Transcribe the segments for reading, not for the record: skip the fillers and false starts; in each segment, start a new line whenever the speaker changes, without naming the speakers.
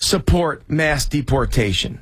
support mass deportation.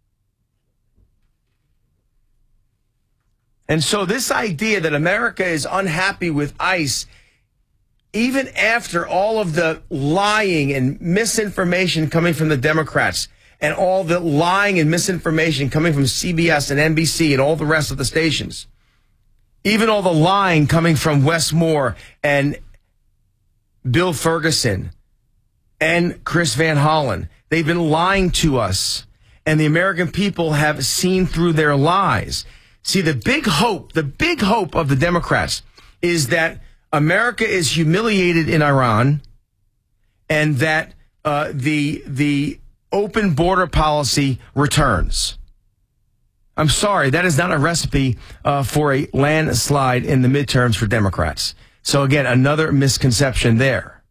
And so this idea that America is unhappy with ICE, even after all of the lying and misinformation coming from the Democrats and all the lying and misinformation coming from CBS and NBC and all the rest of the stations, even all the lying coming from Wes Moore and Bill Ferguson and Chris Van Hollen, they've been lying to us, and the American people have seen through their lies. See, the big hope of the Democrats is that America is humiliated in Iran and that the open border policy returns. I'm sorry, that is not a recipe for a landslide in the midterms for Democrats. So again, another misconception there.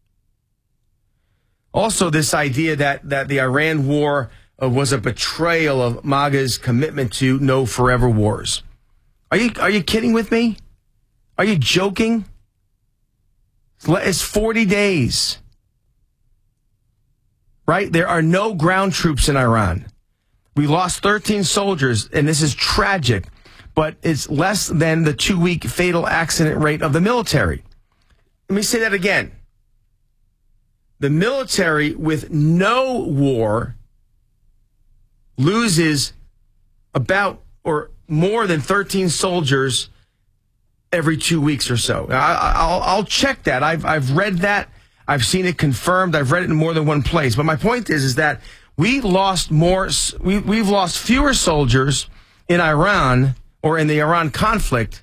Also, this idea that the Iran war was a betrayal of MAGA's commitment to no forever wars. Are you kidding with me? Are you joking? It's 40 days. Right? There are no ground troops in Iran. We lost 13 soldiers, and this is tragic, but it's less than the 2-week fatal accident rate of the military. Let me say that again. The military with no war loses about or more than 13 soldiers every 2 weeks or so. I'll check that. I've read that. I've seen it confirmed. I've read it in more than one place. But my point is that we've lost fewer soldiers in Iran or in the Iran conflict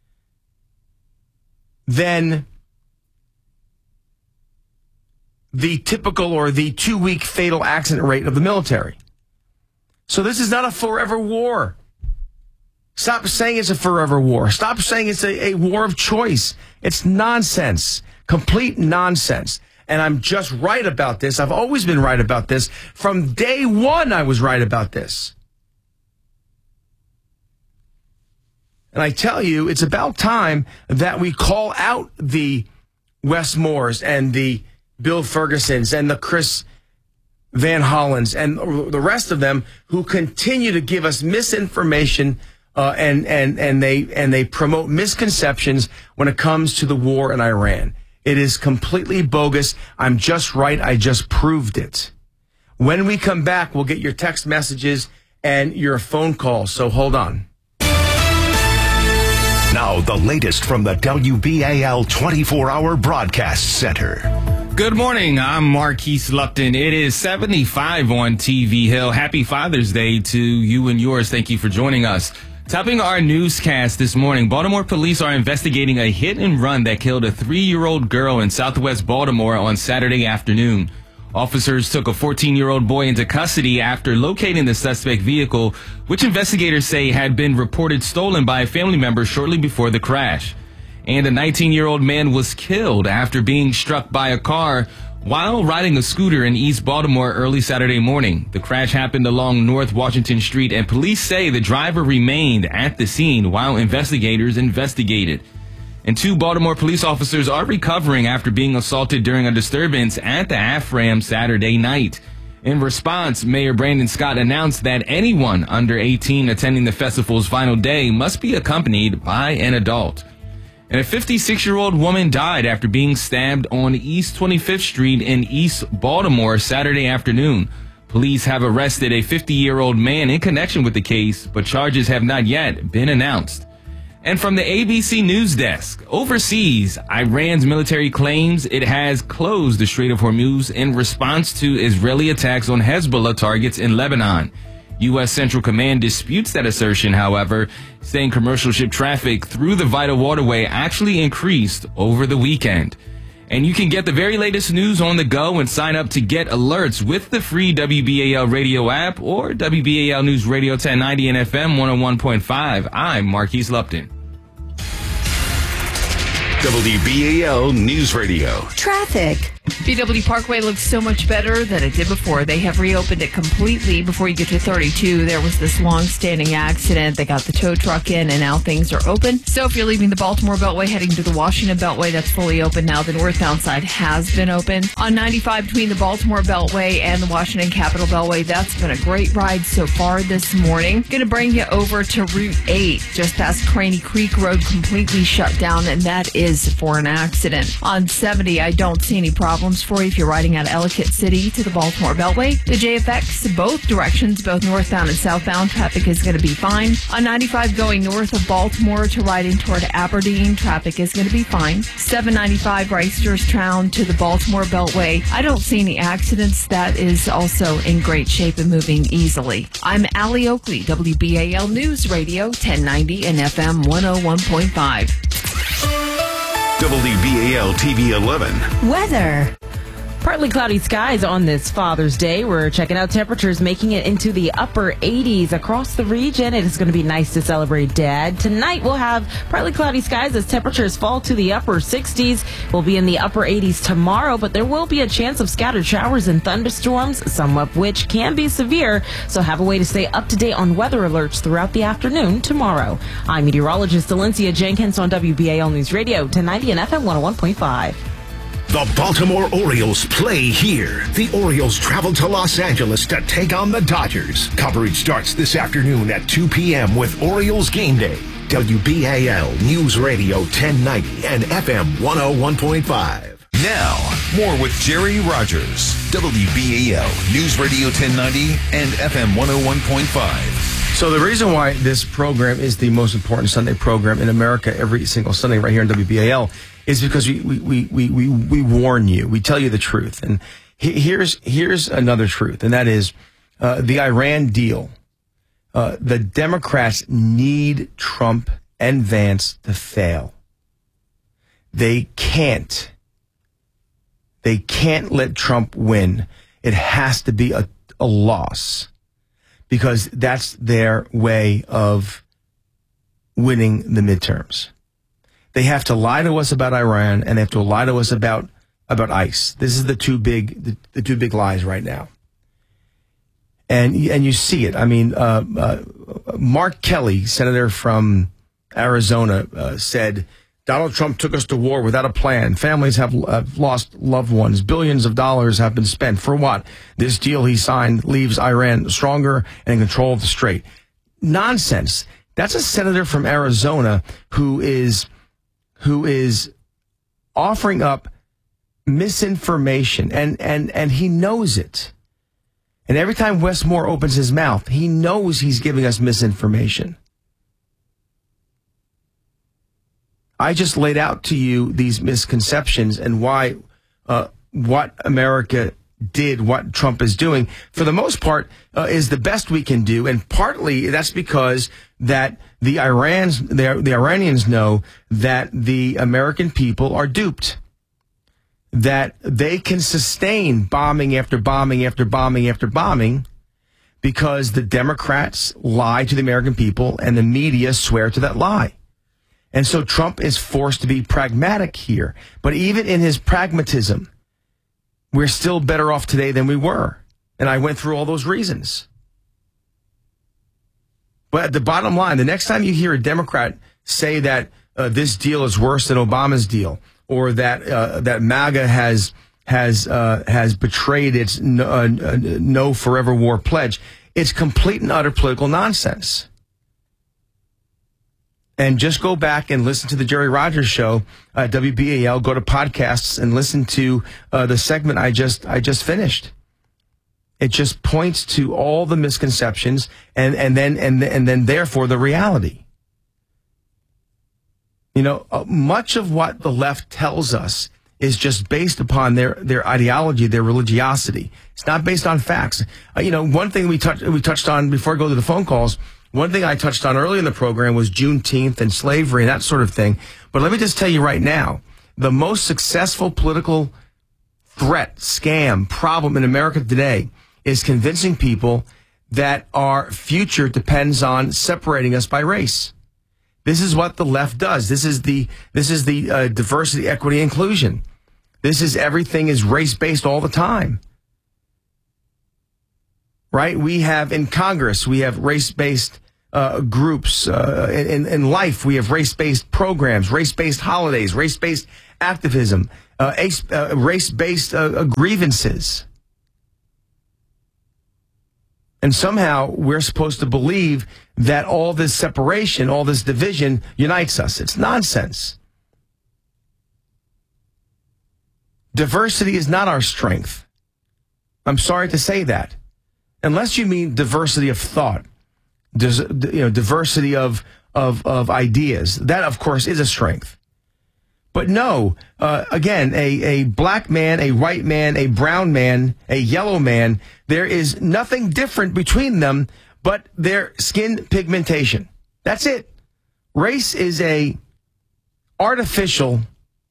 than the typical or the 2-week fatal accident rate of the military. So this is not a forever war. Stop saying it's a forever war. Stop saying it's a war of choice. It's nonsense. Complete nonsense. And I'm just right about this. I've always been right about this. From day one, I was right about this. And I tell you, it's about time that we call out the Wes Moores and the Bill Fergusons and the Chris Van Hollens and the rest of them who continue to give us misinformation and they promote misconceptions when it comes to the war in Iran. It is completely bogus. I'm just right. I just proved it. When we come back, we'll get your text messages and your phone calls. So hold on.
Now, the latest from the WBAL 24-hour broadcast center.
Good morning. I'm Marquise Lupton. It is 75 on TV Hill. Happy Father's Day to you and yours. Thank you for joining us. Topping our newscast this morning, Baltimore police are investigating a hit and run that killed a 3-year-old girl in southwest Baltimore on Saturday afternoon. Officers took a 14-year-old boy into custody after locating the suspect vehicle, which investigators say had been reported stolen by a family member shortly before the crash. And a 19-year-old man was killed after being struck by a car while riding a scooter in East Baltimore early Saturday morning. The crash happened along North Washington Street, and police say the driver remained at the scene while investigators investigated. And 2 Baltimore police officers are recovering after being assaulted during a disturbance at the AFRAM Saturday night. In response, Mayor Brandon Scott announced that anyone under 18 attending the festival's final day must be accompanied by an adult. And a 56-year-old woman died after being stabbed on East 25th Street in East Baltimore Saturday afternoon. Police have arrested a 50-year-old man in connection with the case, but charges have not yet been announced. And from the ABC News Desk, overseas, Iran's military claims it has closed the Strait of Hormuz in response to Israeli attacks on Hezbollah targets in Lebanon. U.S. Central Command disputes that assertion, however, saying commercial ship traffic through the vital waterway actually increased over the weekend. And you can get the very latest news on the go and sign up to get alerts with the free WBAL radio app or WBAL News Radio 1090 and FM 101.5. I'm Marquise Lupton.
WBAL News Radio.
Traffic. BW Parkway looks so much better than it did before. They have reopened it completely. Before you get to 32, there was this long-standing accident. They got the tow truck in, and now things are open. So if you're leaving the Baltimore Beltway, heading to the Washington Beltway, that's fully open now. The northbound side has been open. On 95 between the Baltimore Beltway and the Washington Capitol Beltway, that's been a great ride so far this morning. Going to bring you over to Route 8, just past Craney Creek Road, completely shut down, and that is for an accident. On 70, I don't see any problems for you if you're riding out of Ellicott City to the Baltimore Beltway. The JFX, both directions, both northbound and southbound, traffic is going to be fine. On 95 going north of Baltimore to riding toward Aberdeen, traffic is going to be fine. 795 Reisterstown to the Baltimore Beltway. I don't see any accidents. That is also in great shape and moving easily. I'm Allie Oakley, WBAL News Radio 1090 and FM 101.5.
WBAL TV 11.
Weather. Partly cloudy skies on this Father's Day. We're checking out temperatures making it into the upper 80s across the region. It is going to be nice to celebrate Dad. Tonight we'll have partly cloudy skies as temperatures fall to the upper 60s. We'll be in the upper 80s tomorrow, but there will be a chance of scattered showers and thunderstorms, some of which can be severe. So have a way to stay up to date on weather alerts throughout the afternoon tomorrow. I'm meteorologist Valencia Jenkins on WBAL News Radio 1090 and FM 101.5.
The Baltimore Orioles play here. The Orioles travel to Los Angeles to take on the Dodgers. Coverage starts this afternoon at 2 p.m. with Orioles Game Day. WBAL News Radio 1090 and FM 101.5.
Now, more with Jerry Rogers. WBAL News Radio 1090 and FM 101.5.
So the reason why this program is the most important Sunday program in America every single Sunday right here on WBAL is because we warn you. We tell you the truth. And here's another truth, and that is the Iran deal. The Democrats need Trump and Vance to fail. They can't let Trump win. It has to be a loss, because that's their way of winning the midterms. They have to lie to us about Iran, and they have to lie to us about ICE. This is the two big lies right now. And you see it. I mean, Mark Kelly, senator from Arizona, said Donald Trump took us to war without a plan. Families have lost loved ones. Billions of dollars have been spent. For what? This deal he signed leaves Iran stronger and in control of the Strait. Nonsense. That's a senator from Arizona who is offering up misinformation, and he knows it. And every time Wes Moore opens his mouth, he knows he's giving us misinformation. I just laid out to you these misconceptions and why what America did, what Trump is doing, for the most part, is the best we can do. And partly that's because that the Iranians know that the American people are duped, that they can sustain bombing after bombing after bombing after bombing because the Democrats lie to the American people and the media swear to that lie. And so Trump is forced to be pragmatic here. But even in his pragmatism, we're still better off today than we were. And I went through all those reasons. But at the bottom line, the next time you hear a Democrat say that this deal is worse than Obama's deal, or that MAGA has betrayed its no forever war pledge, it's complete and utter political nonsense. And just go back and listen to the Jerry Rogers Show at WBAL. Go to podcasts and listen to the segment I just finished. It just points to all the misconceptions and then therefore the reality. You know, much of what the left tells us is just based upon their ideology, their religiosity. It's not based on facts. One thing we touched on before I go to the phone calls. One thing I touched on earlier in the program was Juneteenth and slavery and that sort of thing. But let me just tell you right now, the most successful political threat, scam, problem in America today is convincing people that our future depends on separating us by race. This is what the left does. This is the diversity, equity, inclusion. Everything is race-based all the time. Right? We have in Congress, we have race-based groups. In life, we have race-based programs, race-based holidays, race-based activism, race-based grievances. And somehow we're supposed to believe that all this separation, all this division unites us. It's nonsense. Diversity is not our strength. I'm sorry to say that. Unless you mean diversity of thought, diversity of ideas. That, of course, is a strength. But no, again, a black man, a white man, a brown man, a yellow man, there is nothing different between them but their skin pigmentation. That's it. Race is a artificial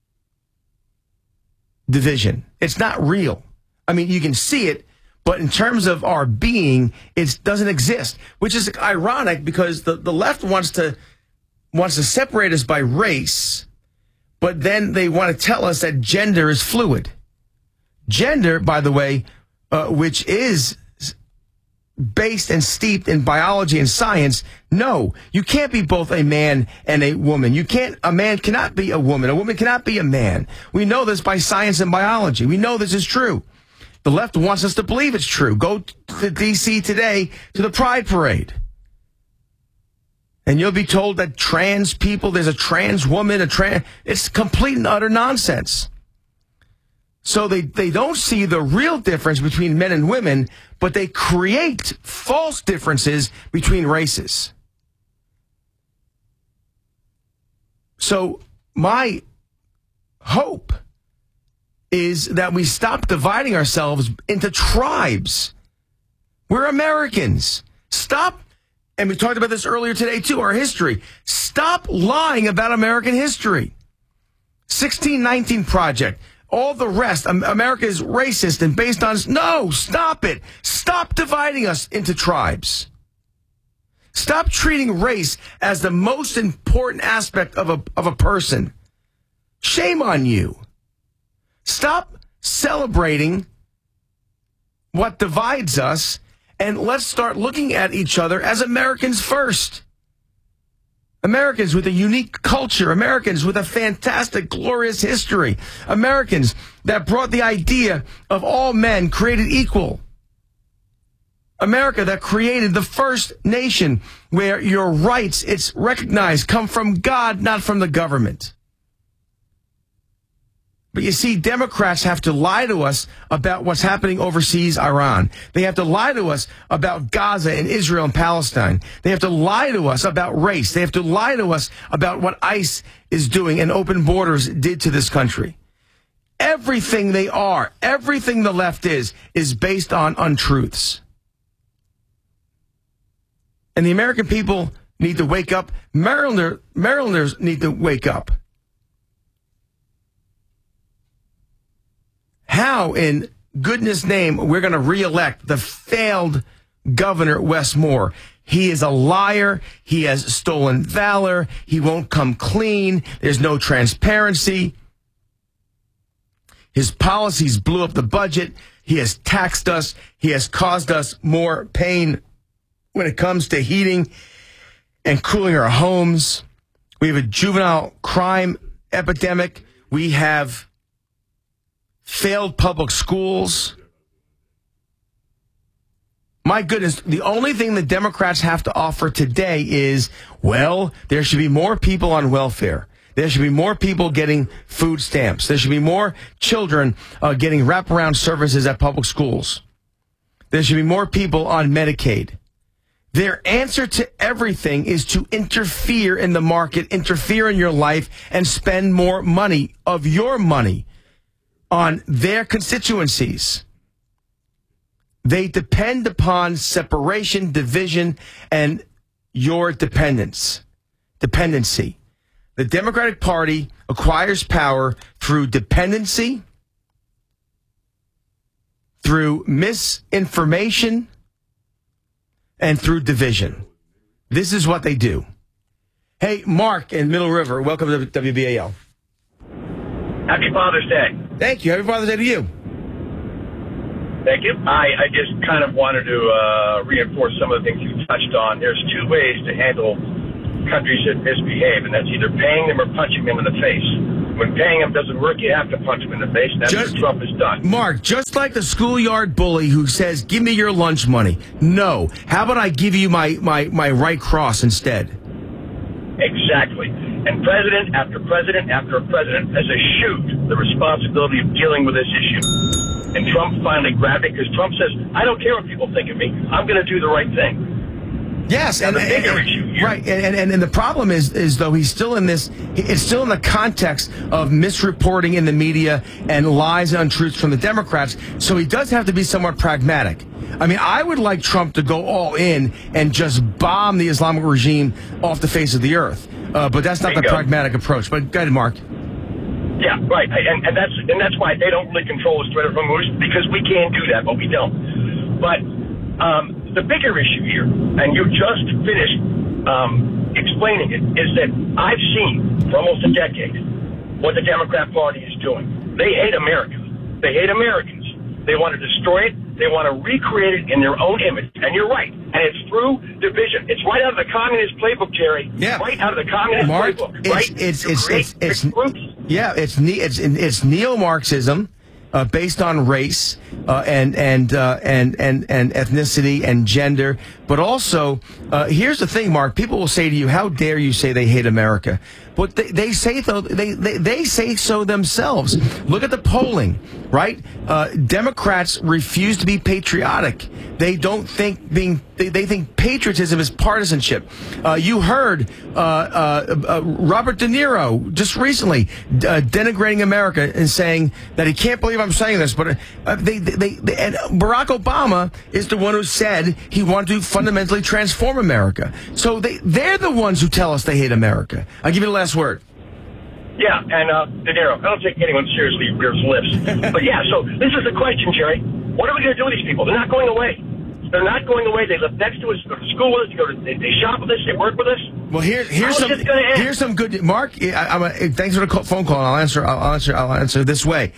division. It's not real. I mean, you can see it, but in terms of our being, it doesn't exist, which is ironic because the left wants to separate us by race, but then they want to tell us that gender is fluid. Gender, by the way, which is based and steeped in biology and science, no, you can't be both a man and a woman. A man cannot be a woman cannot be a man. We know this by science and biology. We know this is true. The left wants us to believe it's true. Go to D.C. today to the Pride Parade. And you'll be told that trans people, there's a trans woman, it's complete and utter nonsense. So they don't see the real difference between men and women, but they create false differences between races. So my hope is that we stop dividing ourselves into tribes. We're Americans. Stop, and we talked about this earlier today too, our history. Stop lying about American history. 1619 Project. All the rest, America is racist and based on... No, stop it. Stop dividing us into tribes. Stop treating race as the most important aspect of a person. Shame on you. Stop celebrating what divides us, and let's start looking at each other as Americans first. Americans with a unique culture. Americans with a fantastic, glorious history. Americans that brought the idea of all men created equal. America that created the first nation where your rights, it's recognized, come from God, not from the government. But you see, Democrats have to lie to us about what's happening overseas, Iran. They have to lie to us about Gaza and Israel and Palestine. They have to lie to us about race. They have to lie to us about what ICE is doing and open borders did to this country. Everything they are, everything the left is based on untruths. And the American people need to wake up. Marylanders need to wake up. How, in goodness name, we're going to reelect the failed Governor Wes Moore? He is a liar. He has stolen valor. He won't come clean. There's no transparency. His policies blew up the budget. He has taxed us. He has caused us more pain when it comes to heating and cooling our homes. We have a juvenile crime epidemic. We have failed public schools. My goodness, the only thing the Democrats have to offer today is, well, there should be more people on welfare. There should be more people getting food stamps. There should be more children getting wraparound services at public schools. There should be more people on Medicaid. Their answer to everything is to interfere in the market, interfere in your life, and spend more money of your money on their constituencies. They depend upon separation, division, and your dependency. The Democratic Party acquires power through dependency, through misinformation, and through division. This is what they do. Hey, Mark in Middle River, welcome to WBAL.
Happy Father's Day.
Thank you. Happy Father's Day to you.
Thank you. I just kind of wanted to reinforce some of the things you touched on. There's two ways to handle countries that misbehave, and that's either paying them or punching them in the face. When paying them doesn't work, you have to punch them in the face, and that's what Trump has done.
Mark, just like the schoolyard bully who says, give me your lunch money. No. How about I give you my right cross instead?
Exactly. And president after president after president has eschewed the responsibility of dealing with this issue. And Trump finally grabbed it because Trump says, I don't care what people think of me. I'm going to do the right thing.
Yes,
and the bigger issue here.
Right, and the problem is though he's still in this. It's still in the context of misreporting in the media and lies and untruths from the Democrats. So he does have to be somewhat pragmatic. I mean, I would like Trump to go all in and just bomb the Islamic regime off the face of the earth. But that's not the pragmatic approach. But go ahead, Mark.
Yeah, right, and that's why they don't really control the Strait of Hormuz, because we can do that, but we don't. But the bigger issue here, and you just finished explaining it, is that I've seen for almost a decade what the Democrat Party is doing. They hate America. They hate Americans. They want to destroy it. They want to recreate it in their own image. And you're right. And it's through division. It's right out of the communist playbook, Jerry.
Yeah.
Right out of the communist playbook. Right?
It's neo-Marxism. Based on race and ethnicity and gender, but also here's the thing, Mark. People will say to you, "How dare you say they hate America?" But they say though they say so themselves. Look at the polling, right? Democrats refuse to be patriotic. They don't think they think patriotism is partisanship. You heard Robert De Niro just recently denigrating America and saying that he can't believe I'm saying this, but and Barack Obama is the one who said he wanted to fundamentally transform America. So they're the ones who tell us they hate America. I'll give you the last word.
Yeah, and De Niro, I don't take anyone seriously who wears lips. But yeah, so this is the question, Jerry. What are we going to do with these people? They're not going away. They're not going away. They live next to us, go to school with us, they shop with us, they work with us.
Well, here's some good. Mark, thanks for the phone call. I'll answer this way.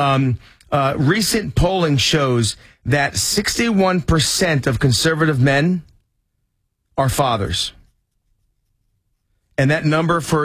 Recent polling shows that 61% of conservative men are fathers, and that number for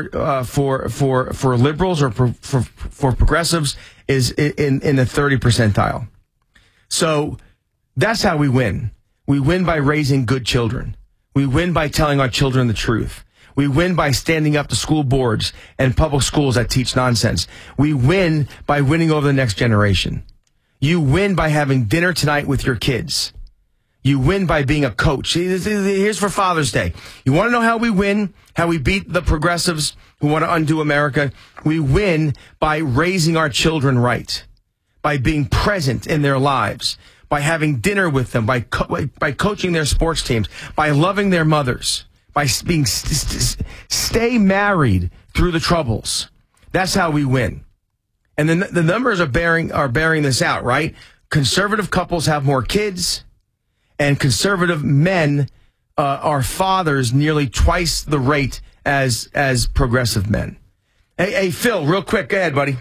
liberals or for progressives is in the 30th percentile. So that's how we win. We win by raising good children. We win by telling our children the truth. We win by standing up to school boards and public schools that teach nonsense. We win by winning over the next generation. You win by having dinner tonight with your kids. You win by being a coach. Here's for Father's Day. You want to know how we win? How we beat the progressives who want to undo America? We win by raising our children right, by being present in their lives, by having dinner with them, by coaching their sports teams, by loving their mothers, by being stay married through the troubles. That's how we win. And then the numbers are bearing this out, right? Conservative couples have more kids, and conservative men are fathers nearly twice the rate as progressive men. Hey, Phil, real quick, go ahead, buddy.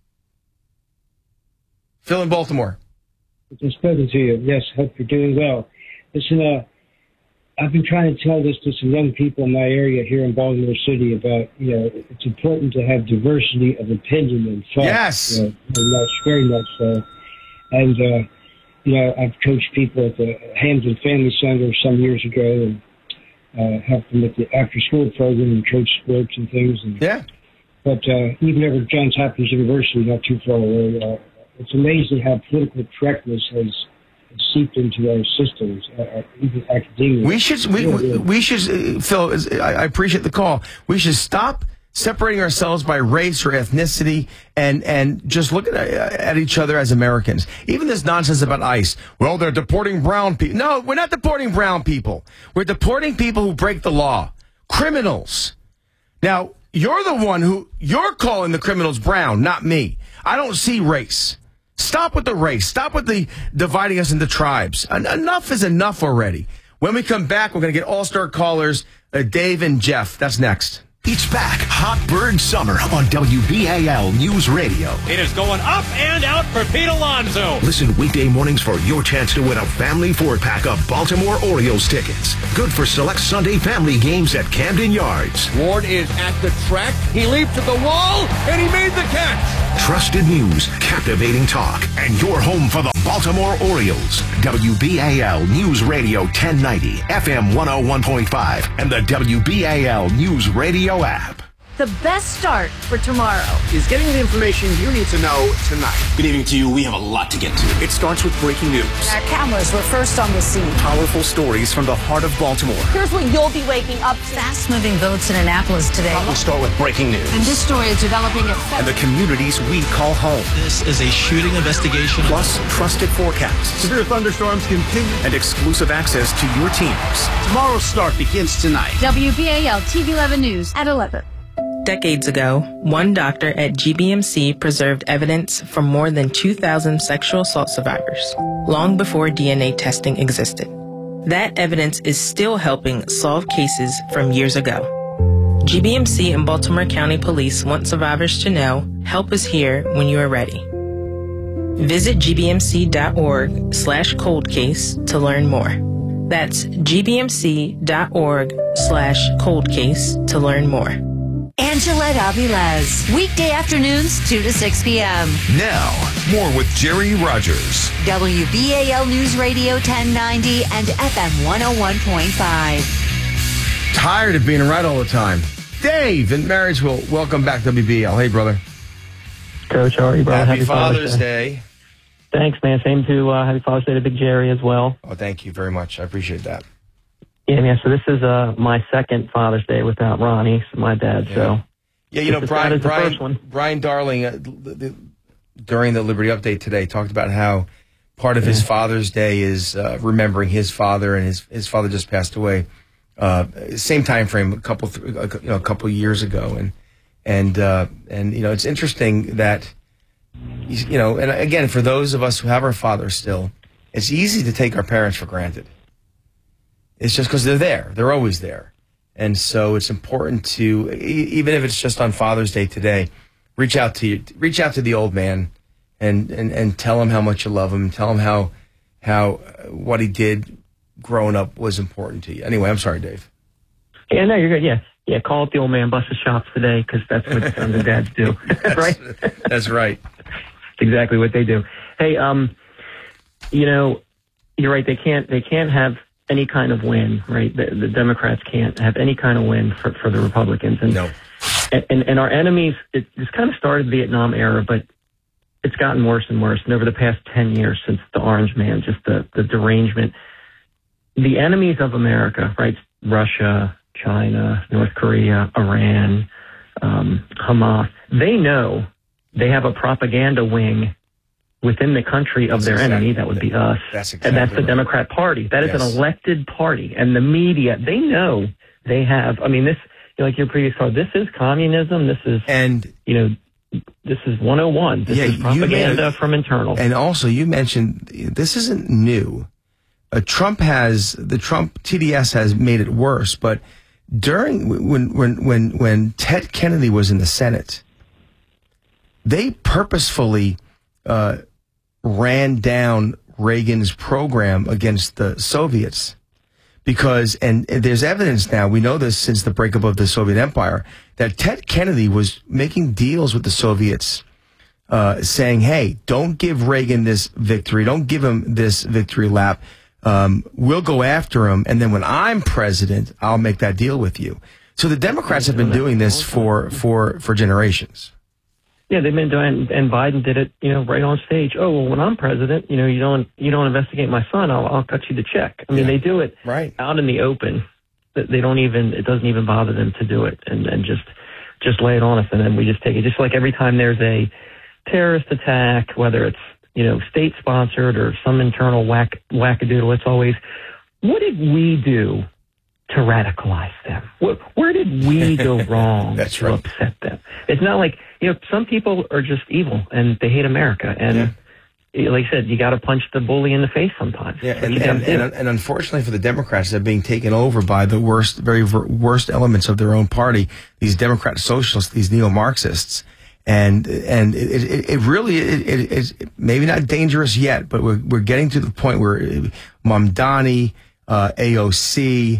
Phil in Baltimore.
It's spoken to you. Yes, hope you're doing well. Listen, I've been trying to tell this to some young people in my area here in Baltimore City about, it's important to have diversity of opinion and thought.
Yes.
Very much so. And, I've coached people at the Hampton Family Center some years ago and helped them with the after-school program and coach sports and things. But even over at Johns Hopkins University, not too far away, it's amazing how political correctness has seeped into our systems, even academia.
We should, Phil, I appreciate the call. We should stop separating ourselves by race or ethnicity and just look at each other as Americans. Even this nonsense about ICE. Well, they're deporting brown people. No, we're not deporting brown people. We're deporting people who break the law. Criminals. Now, you're the one you're calling the criminals brown, not me. I don't see race. Stop with the race. Stop with the dividing us into tribes. Enough is enough already. When we come back, we're going to get all-star callers, Dave and Jeff. That's next.
It's back. Hot Bird Summer on WBAL News Radio.
It is going up and out for Pete Alonso.
Listen weekday mornings for your chance to win a family 4-pack of Baltimore Orioles tickets. Good for select Sunday family games at Camden Yards.
Ward is at the track. He leaped at the wall, and he made the catch.
Trusted news, captivating talk, and your home for the Baltimore Orioles. WBAL News Radio 1090, FM 101.5, and the WBAL News Radio app.
The best start for tomorrow
is getting the information you need to know tonight.
Good evening to you. We have a lot to get to.
It starts with breaking news.
Our cameras were first on the scene.
Powerful stories from the heart of Baltimore.
Here's what you'll be waking up to. Fast-moving votes in Annapolis today.
We start with breaking news.
And this story is developing at 7.
And the communities we call home.
This is a shooting investigation.
Plus, trusted forecasts.
Severe thunderstorms continue.
And exclusive access to your teams. Tomorrow's start begins tonight.
WBAL TV 11 News at 11.
Decades ago, one doctor at GBMC preserved evidence from more than 2,000 sexual assault survivors, long before DNA testing existed. That evidence is still helping solve cases from years ago. GBMC and Baltimore County Police want survivors to know, help is here when you are ready. Visit gbmc.org/coldcase to learn more. That's gbmc.org/coldcase to learn more.
Angelette Avilés, weekday afternoons 2 to 6 p.m.
Now, more with Jerry Rogers.
WBAL News Radio 1090 and FM 101.5.
Tired of being right all the time. Dave in Marysville, welcome back to WBAL. Hey, brother.
Coach, how are you, brother?
Happy Father's Day.
Thanks, man. Same to Happy Father's Day to Big Jerry as well.
Oh, thank you very much. I appreciate that.
Yeah, man. So this is my second Father's Day without Ronnie, my dad.
Yeah.
So
yeah, you know, Brian Darling during the Liberty Update today talked about how part of his Father's Day is remembering his father, and his father just passed away. Same time frame, a couple years ago, and you know, it's interesting that, you know, and again, for those of us who have our fathers still, it's easy to take our parents for granted. It's just because they're there. They're always there. And so it's important to, even if it's just on Father's Day today, reach out to the old man and tell him how much you love him. Tell him how what he did growing up was important to you. Anyway, I'm sorry, Dave.
Yeah, no, you're good. Yeah. Call up the old man, bust his chops today, because that's what sons and dads do. Right?
That's right.
That's exactly what they do. Hey, you know, you're right. They can't have any kind of win, right? The Democrats can't have any kind of win for the Republicans. And,
no.
And our enemies, it just kind of started the Vietnam era, but it's gotten worse and worse. And over the past 10 years since the Orange Man, just the derangement, the enemies of America, right? Russia, China, North Korea, Iran, Hamas, they know they have a propaganda wing within the country of their enemy. That would be us. And that's the Democrat Party. That is an elected party. And the media, they know they have, I mean, this, like your previous call, this is communism. This is, this is 101. This is propaganda from internal.
And also, you mentioned, this isn't new. The Trump TDS has made it worse, but during, when Ted Kennedy was in the Senate, they purposefully ran down Reagan's program against the Soviets because, and there's evidence now, we know this since the breakup of the Soviet Empire, that Ted Kennedy was making deals with the Soviets, saying, hey, don't give Reagan this victory. Don't give him this victory lap. We'll go after him. And then when I'm president, I'll make that deal with you. So the Democrats have been doing this for generations.
Yeah, they've been doing, and Biden did it, right on stage. Oh, well, when I'm president, you don't investigate my son, I'll cut you the check. I mean, they do it out in the open. They don't even, it doesn't even bother them to do it and just lay it on us, and then we just take it. Just like every time there's a terrorist attack, whether it's, state sponsored or some internal wackadoodle, it's always, what did we do to radicalize them? Where did we go wrong to upset them? It's not like, some people are just evil and they hate America. And like I said, you got to punch the bully in the face sometimes.
Yeah, and unfortunately for the Democrats, they're being taken over by the very worst elements of their own party, these Democrat socialists, these neo-Marxists. And it really is maybe not dangerous yet, but we're getting to the point where Mamdani, AOC,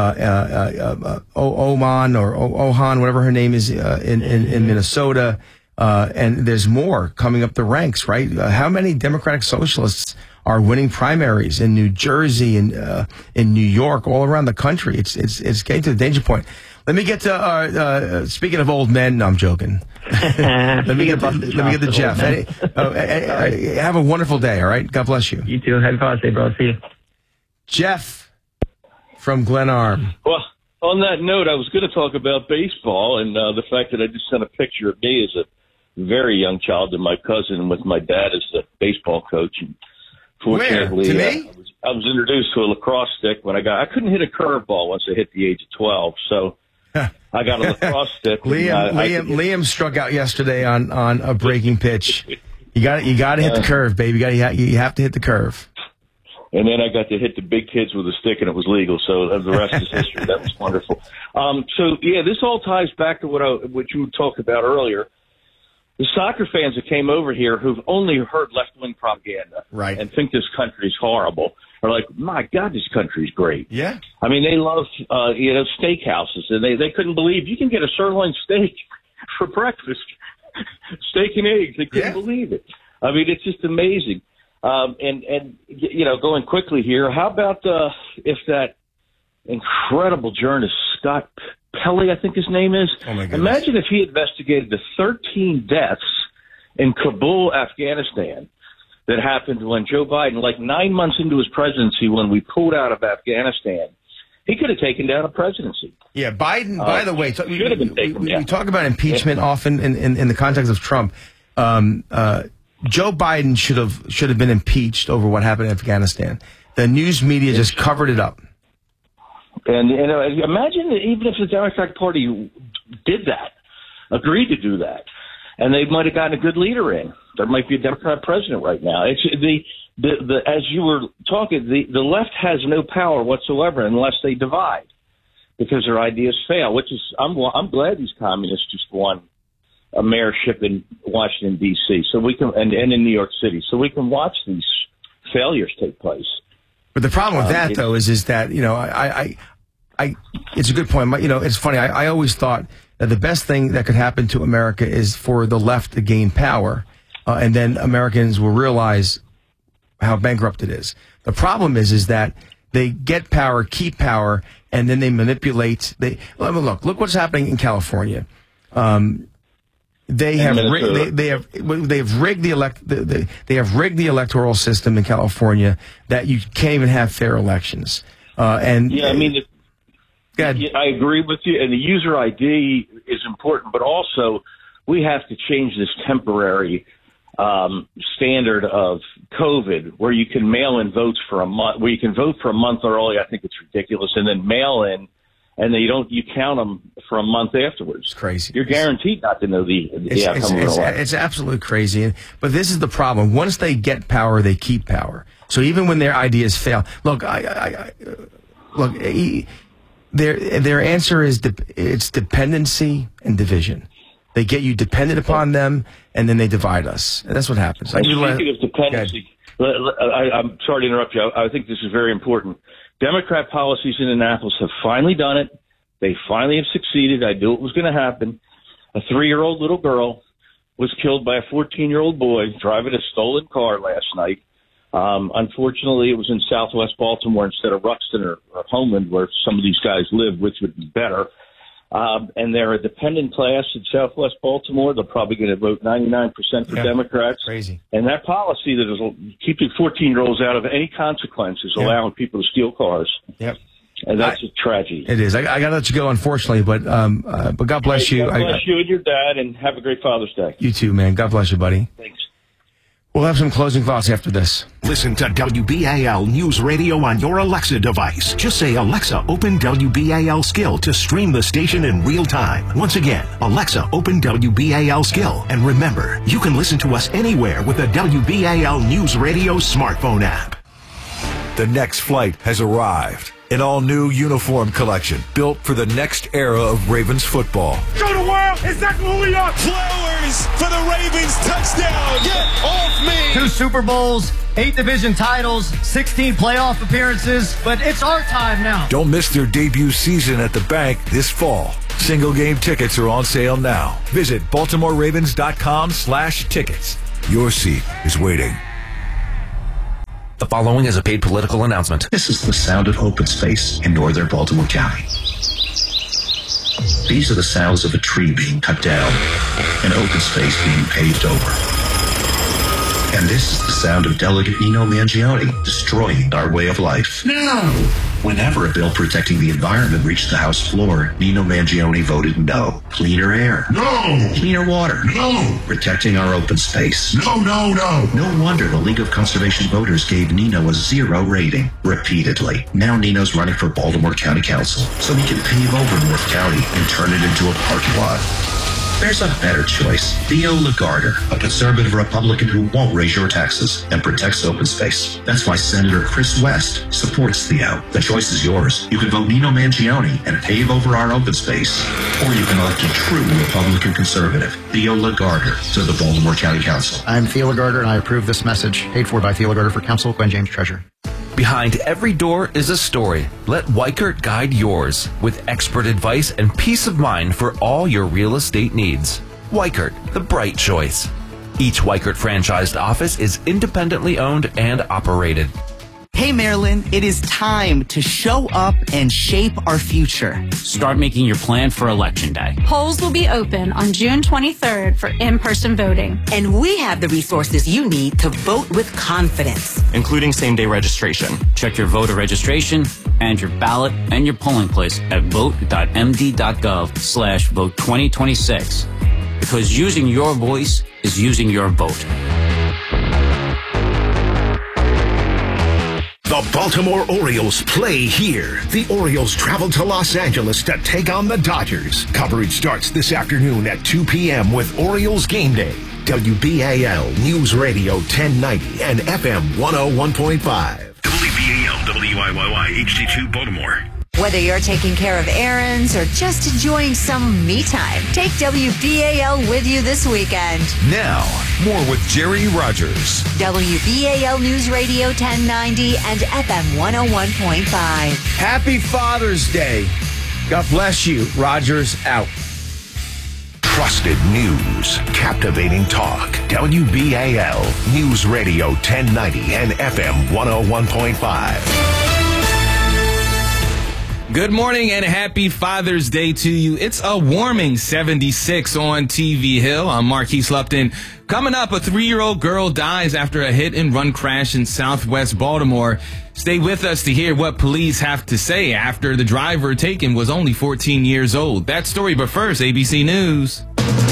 Oman or Ohan, whatever her name is, in Minnesota, and there's more coming up the ranks, right? How many Democratic socialists are winning primaries in New Jersey and in New York, all around the country? It's getting to the danger point. Let me get to speaking of old men. No, I'm joking. let me get to Jeff. Have a wonderful day. All right. God bless you.
You too. Happy Father's Day, bro. See you.
Jeff from Glen Arm.
Well, on that note, I was going to talk about baseball and the fact that I just sent a picture of me as a very young child to my cousin with my dad as the baseball coach. And fortunately,
where? To me?
I was introduced to a lacrosse stick when I couldn't hit a curveball once I hit the age of 12. So I got a lacrosse stick.
Liam struck out yesterday on a breaking pitch. You got to hit the curve, baby. You have to hit the curve.
And then I got to hit the big kids with a stick, and it was legal. So the rest is history. That was wonderful. This all ties back to what you talked about earlier. The soccer fans that came over here who've only heard left-wing propaganda,
right,
and think this country's horrible, are like, my God, this country's great.
Yeah.
I mean, they love, steakhouses, and they couldn't believe you can get a sirloin steak for breakfast, steak and eggs. They couldn't believe it. I mean, it's just amazing. Going quickly here, how about if that incredible journalist, Scott Pelley, I think his name is.
Oh my goodness.
Imagine if he investigated the 13 deaths in Kabul, Afghanistan, that happened when Joe Biden, like 9 months into his presidency, when we pulled out of Afghanistan, he could have taken down a presidency.
Yeah, Biden, by the way, we talk about impeachment often in the context of Trump. Joe Biden should have been impeached over what happened in Afghanistan. The news media just covered it up.
And imagine even if the Democratic Party did that, agreed to do that, and they might have gotten a good leader in. There might be a Democrat president right now. It's as you were talking, the left has no power whatsoever unless they divide, because their ideas fail. Which is I'm glad these communists just won a mayorship in Washington D.C. so we can and in New York City, so we can watch these failures take place.
But the problem with that, though, is that, it's a good point. It's funny. I always thought that the best thing that could happen to America is for the left to gain power, and then Americans will realize how bankrupt it is. The problem is that they get power, keep power, and then they manipulate. Look what's happening in California. They have rigged the electoral system in California that you can't even have fair elections. I
agree with you. And the user ID is important, but also we have to change this temporary standard of COVID, where you can mail in votes for a month, where you can vote for a month early. I think it's ridiculous, and then mail in. And then you count them for a month afterwards.
It's crazy.
You're guaranteed not to know the outcome of the election. It's
absolutely crazy. But this is the problem. Once they get power, they keep power. So even when their ideas fail, their answer is it's dependency and division. They get you dependent upon them, and then they divide us. And that's what happens.
Speaking of dependency, I'm sorry to interrupt you. I think this is very important. Democrat policies in Annapolis have finally done it. They finally have succeeded. I knew it was going to happen. A 3-year-old little girl was killed by a 14-year-old boy driving a stolen car last night. Unfortunately, it was in southwest Baltimore instead of Ruxton or Homeland, where some of these guys live, which would be better. And they're a dependent class in southwest Baltimore. They're probably going to vote 99% for Democrats.
Crazy.
And that policy that is keeping 14-year-olds out of any consequence is allowing people to steal cars.
Yep.
And that's a tragedy.
It is. I got to let you go, unfortunately, but God bless you.
God bless you and your dad, and have a great Father's Day.
You too, man. God bless you, buddy.
Thanks.
We'll have some closing thoughts after this.
Listen to WBAL News Radio on your Alexa device. Just say, Alexa, open WBAL Skill to stream the station in real time. Once again, Alexa, open WBAL Skill. And remember, you can listen to us anywhere with the WBAL News Radio smartphone app.
The next flight has arrived. An all-new uniform collection built for the next era of Ravens football.
Show the world exactly who we are. Flowers for the Ravens touchdown. Get off me.
2 Super Bowls, 8 division titles, 16 playoff appearances, but it's our time now.
Don't miss their debut season at the bank this fall. Single game tickets are on sale now. Visit BaltimoreRavens.com/tickets. Your seat is waiting.
The following is a paid political announcement.
This is the sound of open space in northern Baltimore County. These are the sounds of a tree being cut down, an open space being paved over. And this is the sound of Delegate Nino Mangione destroying our way of life. No! Whenever a bill protecting the environment reached the House floor, Nino Mangione voted no. Cleaner air. No! Cleaner water. No! Protecting our open space. No, no, no! No wonder the League of Conservation Voters gave Nino a 0 rating, repeatedly. Now Nino's running for Baltimore County Council, so he can pave over North County and turn it into a parking lot. There's a better choice. Theo Lagarder, a conservative Republican who won't raise your taxes and protects open space. That's why Senator Chris West supports Theo. The choice is yours. You can vote Nino Mangione and pave over our open space. Or you can elect a true Republican conservative, Theo Lagarder, to the Baltimore County Council.
I'm Theo Lagarder, and I approve this message. Paid for by Theo Lagarder for Council, Gwen James, Treasurer.
Behind every door is a story. Let Weichert guide yours with expert advice and peace of mind for all your real estate needs. Weichert, the bright choice. Each Weichert franchised office is independently owned and operated.
Hey Maryland, it is time to show up and shape our future.
Start making your plan for Election Day.
Polls will be open on June 23rd for in-person voting.
And we have the resources you need to vote with confidence,
including same-day registration.
Check your voter registration and your ballot and your polling place at vote.md.gov/vote2026. Because using your voice is using your vote.
The Baltimore Orioles play here. The Orioles travel to Los Angeles to take on the Dodgers. Coverage starts this afternoon at 2 p.m. with Orioles Game Day. WBAL News Radio 1090 and FM 101.5. WBAL WIYY HD2 Baltimore.
Whether you're taking care of errands or just enjoying some me time, take WBAL with you this weekend.
Now, more with Jerry Rogers.
WBAL News Radio 1090 and FM 101.5.
Happy Father's Day. God bless you. Rogers out.
Trusted news, captivating talk. WBAL News Radio 1090 and FM 101.5.
Good morning and happy Father's Day to you. It's a warming 76 on TV Hill. I'm Marquise Lupton. Coming up, a 3-year-old girl dies after a hit-and-run crash in southwest Baltimore. Stay with us to hear what police have to say after the driver taken was only 14 years old. That story, but first, ABC News.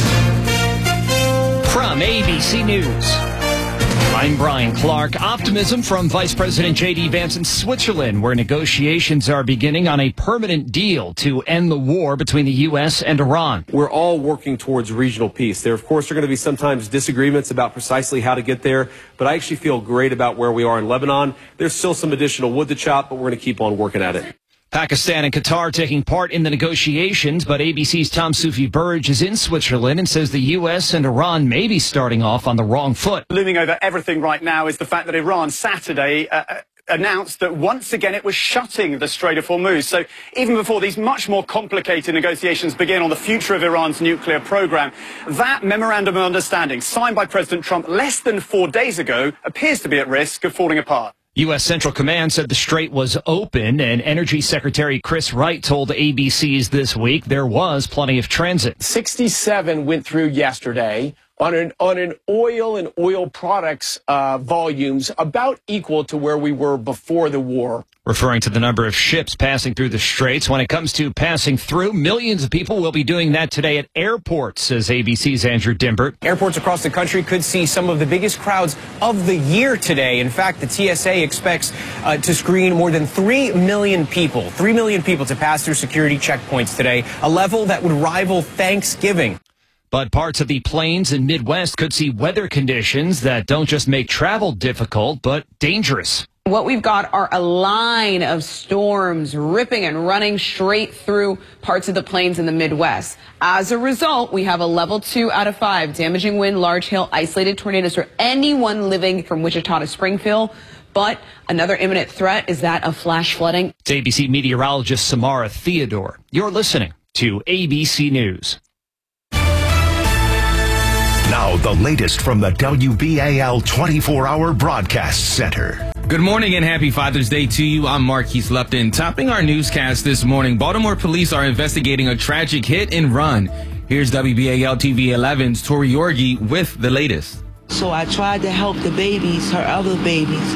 From ABC News, I'm Brian Clark. Optimism from Vice President J.D. Vance in Switzerland, where negotiations are beginning on a permanent deal to end the war between the U.S. and Iran.
We're all working towards regional peace. There, of course, are going to be sometimes disagreements about precisely how to get there, but I actually feel great about where we are in Lebanon. There's still some additional wood to chop, but we're going to keep on working at it.
Pakistan and Qatar taking part in the negotiations, but ABC's Tom Sufi Burge is in Switzerland and says the U.S. and Iran may be starting off on the wrong foot.
Looming over everything right now is the fact that Iran Saturday announced that once again it was shutting the Strait of Hormuz. So even before these much more complicated negotiations begin on the future of Iran's nuclear program, that memorandum of understanding signed by President Trump less than 4 days ago appears to be at risk of falling apart.
U.S. Central Command said the strait was open, and Energy Secretary Chris Wright told ABC's This Week there was plenty of transit.
67 went through yesterday.
on an oil and oil products volumes about equal to where we were before the war.
Referring to the number of ships passing through the straits. When it comes to passing through, millions of people will be doing that today at airports, says ABC's Andrew Dimbert.
Airports across the country could see some of the biggest crowds of the year today. In fact, the TSA expects to screen more than 3 million people. 3 million people to pass through security checkpoints today, a level that would rival Thanksgiving.
But parts of the plains and Midwest could see weather conditions that don't just make travel difficult, but dangerous.
What we've got are a line of storms ripping and running straight through parts of the plains in the Midwest. As a result, we have a level 2 out of 5 damaging wind, large hail, isolated tornadoes for anyone living from Wichita to Springfield. But another imminent threat is that of flash flooding.
It's ABC meteorologist Samara Theodore. You're listening to ABC News.
Now the latest from the WBAL 24-hour broadcast center.
Good morning and happy Father's Day to you. I'm Marquise Lupton. Topping our newscast this morning, Baltimore police are investigating a tragic hit and run. Here's WBAL TV 11's Tori Yorgi with the latest.
So I tried to help the babies, her other babies,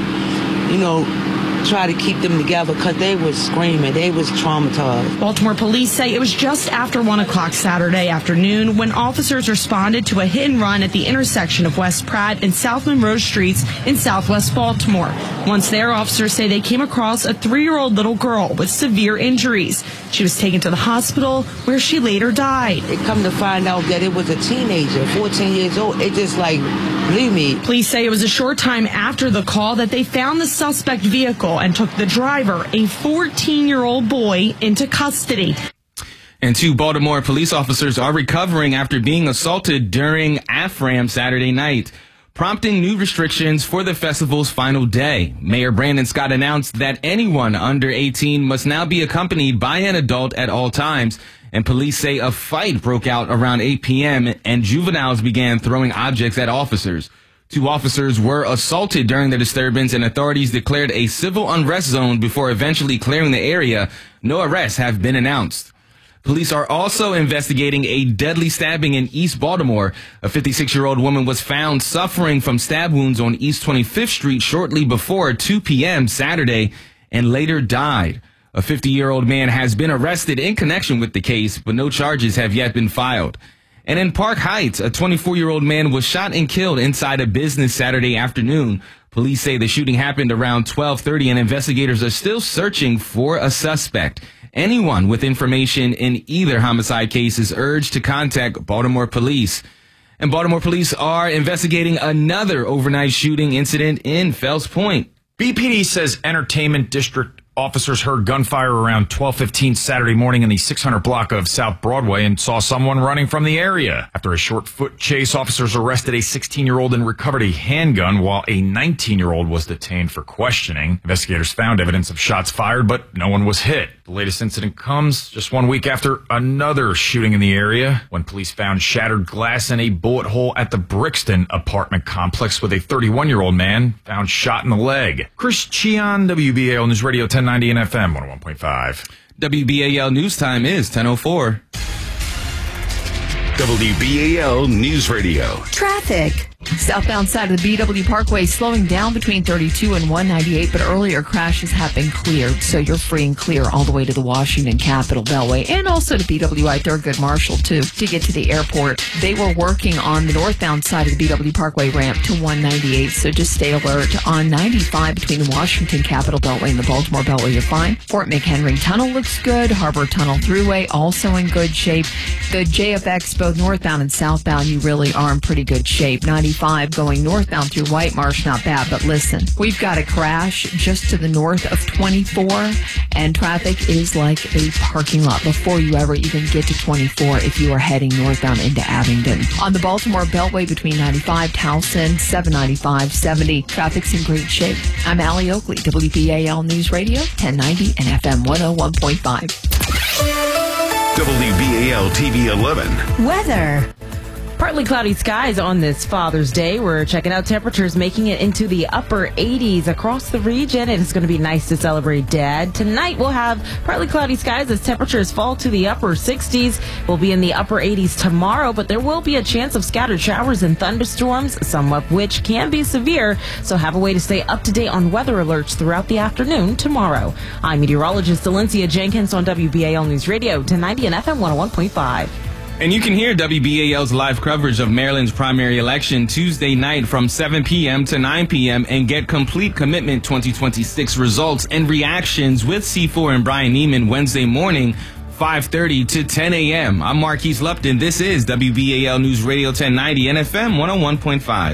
try to keep them together because they was screaming. They was traumatized.
Baltimore police say it was just after 1 o'clock Saturday afternoon when officers responded to a hit and run at the intersection of West Pratt and South Monroe Streets in southwest Baltimore. Once there, officers say they came across a 3-year-old little girl with severe injuries. She was taken to the hospital where she later died.
They come to find out that it was a teenager, 14 years old. It just believe me.
Police say it was a short time after the call that they found the suspect vehicle and took the driver, a 14-year-old boy, into custody.
And 2 Baltimore police officers are recovering after being assaulted during AFRAM Saturday night, prompting new restrictions for the festival's final day. Mayor Brandon Scott announced that anyone under 18 must now be accompanied by an adult at all times. And police say a fight broke out around 8 p.m. and juveniles began throwing objects at officers. 2 officers were assaulted during the disturbance, and authorities declared a civil unrest zone before eventually clearing the area. No arrests have been announced. Police are also investigating a deadly stabbing in East Baltimore. A 56-year-old woman was found suffering from stab wounds on East 25th Street shortly before 2 p.m. Saturday and later died. A 50-year-old man has been arrested in connection with the case, but no charges have yet been filed. And in Park Heights, a 24-year-old man was shot and killed inside a business Saturday afternoon. Police say the shooting happened around 12:30, and investigators are still searching for a suspect. Anyone with information in either homicide case is urged to contact Baltimore police. And Baltimore police are investigating another overnight shooting incident in Fells Point.
BPD says Entertainment District officers heard gunfire around 12:15 Saturday morning in the 600 block of South Broadway and saw someone running from the area. After a short foot chase, officers arrested a 16-year-old and recovered a handgun while a 19-year-old was detained for questioning. Investigators found evidence of shots fired, but no one was hit. The latest incident comes just 1 week after another shooting in the area when police found shattered glass and a bullet hole at the Brixton apartment complex with a 31-year-old man found shot in the leg. Chris Cheon, WBAL News Radio 1090 and FM 101.5.
WBAL News Time is 10:04.
WBAL News Radio.
Traffic. Southbound side of the BW Parkway slowing down between 32 and 198, but earlier crashes have been cleared, so you're free and clear all the way to the Washington Capitol Beltway and also to BWI Thurgood Marshall, too, to get to the airport. They were working on the northbound side of the BW Parkway ramp to 198, so just stay alert. On 95 between the Washington Capitol Beltway and the Baltimore Beltway, you're fine. Fort McHenry Tunnel looks good. Harbor Tunnel Thruway also in good shape. The JFX, both northbound and southbound, you really are in pretty good shape. 95 going northbound through White Marsh, not bad, but listen, we've got a crash just to the north of 24, and traffic is like a parking lot before you ever even get to 24 if you are heading northbound into Abingdon. On the Baltimore Beltway between 95, Towson, 795, 70, traffic's in great shape. I'm Allie Oakley, WBAL News Radio, 1090 and FM 101.5.
WBAL TV 11.
Weather.
Partly cloudy skies on this Father's Day. We're checking out temperatures making it into the upper 80s across the region. It's going to be nice to celebrate Dad. Tonight we'll have partly cloudy skies as temperatures fall to the upper 60s. We'll be in the upper 80s tomorrow, but there will be a chance of scattered showers and thunderstorms, some of which can be severe. So have a way to stay up to date on weather alerts throughout the afternoon tomorrow. I'm meteorologist Valencia Jenkins on WBAL News Radio 1090 and FM 101.5.
And you can hear WBAL's live coverage of Maryland's primary election Tuesday night from 7 p.m. to 9 p.m. and get complete commitment 2026 results and reactions with C4 and Brian Neiman Wednesday morning, 5:30 to 10 a.m. I'm Marquise Lupton. This is WBAL News Radio 1090 and FM 101.5.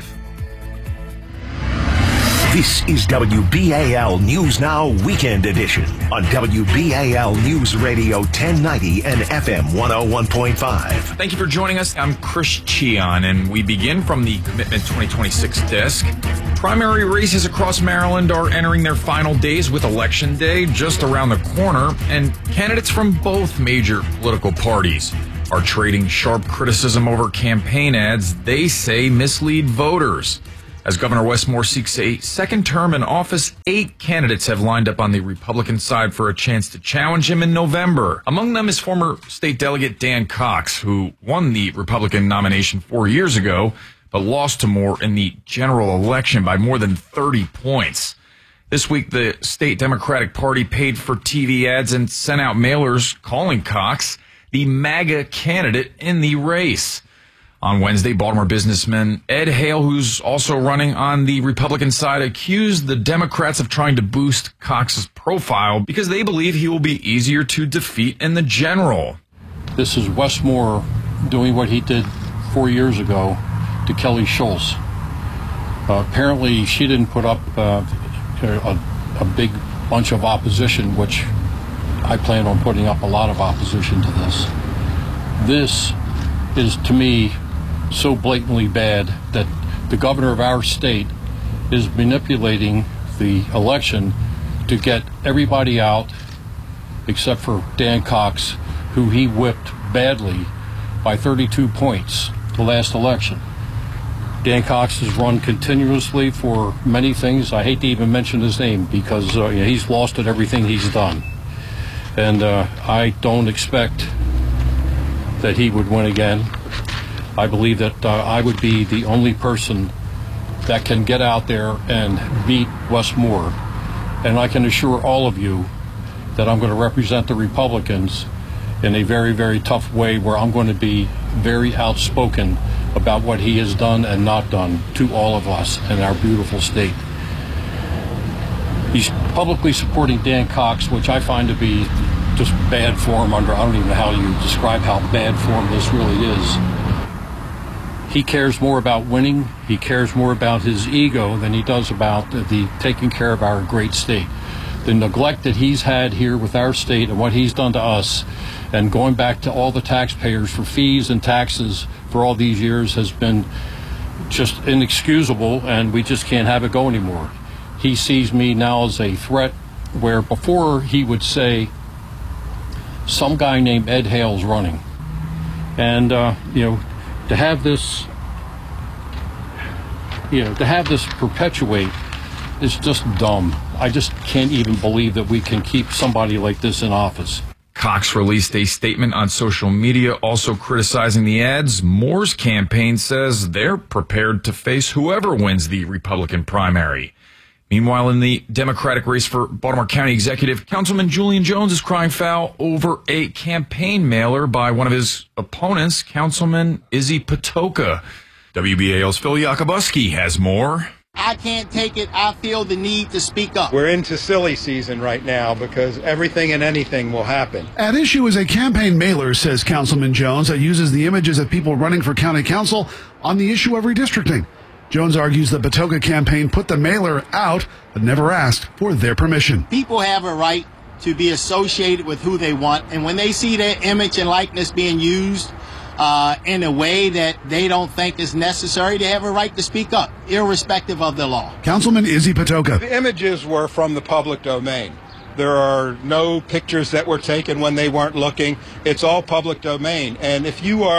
This is WBAL News Now Weekend Edition on WBAL News Radio 1090 and FM 101.5.
Thank you for joining us. I'm Chris Cheon, and we begin from the Commitment 2026 desk. Primary races across Maryland are entering their final days with Election Day just around the corner, and candidates from both major political parties are trading sharp criticism over campaign ads they say mislead voters. As Governor Wes Moore seeks a second term in office, 8 candidates have lined up on the Republican side for a chance to challenge him in November. Among them is former state delegate Dan Cox, who won the Republican nomination 4 years ago, but lost to Moore in the general election by more than 30 points. This week, the state Democratic Party paid for TV ads and sent out mailers calling Cox the MAGA candidate in the race. On Wednesday, Baltimore businessman Ed Hale, who's also running on the Republican side, accused the Democrats of trying to boost Cox's profile because they believe he will be easier to defeat in the general.
This is Wes Moore doing what he did 4 years ago to Kelly Schultz. Apparently, she didn't put up a big bunch of opposition, which I plan on putting up a lot of opposition to this. This is, to me, so blatantly bad that the governor of our state is manipulating the election to get everybody out except for Dan Cox, who he whipped badly by 32 points the last election. Dan Cox has run continuously for many things. I hate to even mention his name because he's lost at everything he's done. And I don't expect that he would win again. I believe that I would be the only person that can get out there and beat Wes Moore. And I can assure all of you that I'm going to represent the Republicans in a very, very tough way where I'm going to be very outspoken about what he has done and not done to all of us in our beautiful state. He's publicly supporting Dan Cox, which I find to be just bad form I don't even know how you describe how bad form this really is. He cares more about winning. He cares more about his ego than he does about the taking care of our great state. The neglect that he's had here with our state and what he's done to us, and going back to all the taxpayers for fees and taxes for all these years has been just inexcusable, and we just can't have it go anymore. He sees me now as a threat, where before he would say, some guy named Ed Hale's running. And, to have this perpetuate is just dumb. I just can't even believe that we can keep somebody like this in office.
Cox released a statement on social media also criticizing the ads. Moore's campaign says they're prepared to face whoever wins the Republican primary. Meanwhile, in the Democratic race for Baltimore County Executive, Councilman Julian Jones is crying foul over a campaign mailer by one of his opponents, Councilman Izzy Patoka. WBAL's Phil Yakubuski has more.
I can't take it. I feel the need to speak up.
We're into silly season right now because everything and anything will happen.
At issue is a campaign mailer, says Councilman Jones, that uses the images of people running for county council on the issue of redistricting. Jones argues the Patoka campaign put the mailer out, but never asked for their permission.
People have a right to be associated with who they want, and when they see their image and likeness being used in a way that they don't think is necessary, they have a right to speak up, irrespective of the law.
Councilman Izzy Patoka.
The images were from the public domain. There are no pictures that were taken when they weren't looking. It's all public domain. And if you